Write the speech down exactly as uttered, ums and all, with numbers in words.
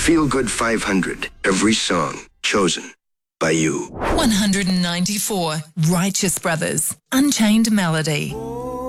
Feel Good five hundred. Every song chosen by you. one hundred ninety-four. Righteous Brothers. Unchained Melody.